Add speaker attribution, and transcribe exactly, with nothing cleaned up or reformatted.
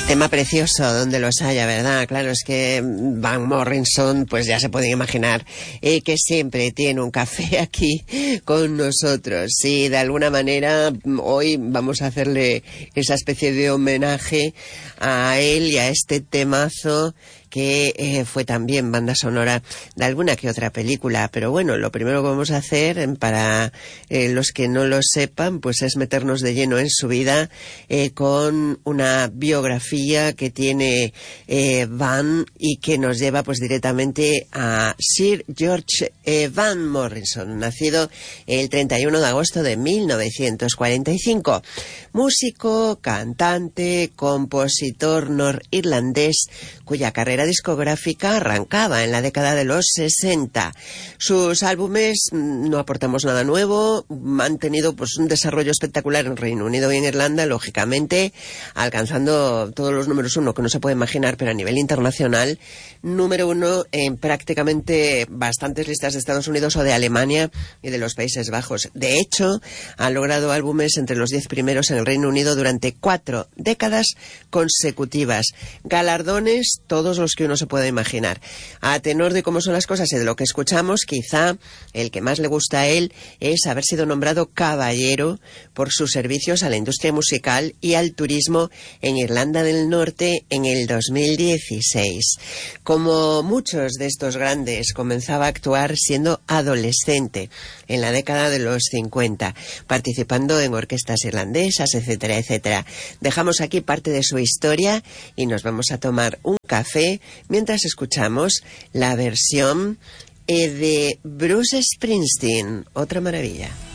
Speaker 1: Tema precioso, donde los haya, ¿verdad? Claro, es que Van Morrison, pues ya se pueden imaginar eh, que siempre tiene un café aquí con nosotros. Y de alguna manera hoy vamos a hacerle esa especie de homenaje a él y a este temazo que eh, fue también banda sonora de alguna que otra película. Pero bueno, lo primero que vamos a hacer, para eh, los que no lo sepan, pues es meternos de lleno en su vida eh, con una biografía que tiene eh, Van y que nos lleva pues directamente a Sir George eh, Van Morrison, nacido el treinta y uno de agosto de mil novecientos cuarenta y cinco. Músico, cantante, compositor norirlandés, cuya carrera discográfica arrancaba en la década de los sesenta. Sus álbumes, no aportamos nada nuevo, han tenido pues un desarrollo espectacular en Reino Unido y en Irlanda, lógicamente, alcanzando todos los números uno que no se puede imaginar, pero a nivel internacional, número uno en prácticamente bastantes listas de Estados Unidos o de Alemania y de los Países Bajos. De hecho, ha logrado álbumes entre los diez primeros en el Reino Unido durante cuatro décadas consecutivas. Galardones, todos los que uno se pueda imaginar. A tenor de cómo son las cosas y de lo que escuchamos, quizá el que más le gusta a él es haber sido nombrado caballero por sus servicios a la industria musical y al turismo en Irlanda del Norte en el dos mil dieciséis. Como muchos de estos grandes, comenzaba a actuar siendo adolescente en la década de los cincuenta, participando en orquestas irlandesas, etcétera, etcétera. Dejamos aquí parte de su historia y nos vamos a tomar un café mientras escuchamos la versión eh, de Bruce Springsteen. Otra maravilla.